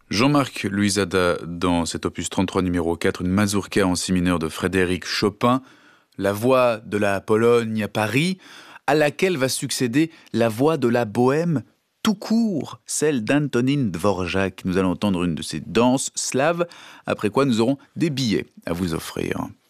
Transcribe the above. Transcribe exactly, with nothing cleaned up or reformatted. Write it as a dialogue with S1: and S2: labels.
S1: Jean-Marc Louisada dans cet opus trente-trois numéro quatre, une mazurka en si mineur de Frédéric Chopin, la voix de la Pologne à Paris, à laquelle va succéder la voix de la Bohème tout court, celle d'Antonin Dvorak. Nous allons entendre une de ces danses slaves, après quoi nous aurons des billets à vous offrir.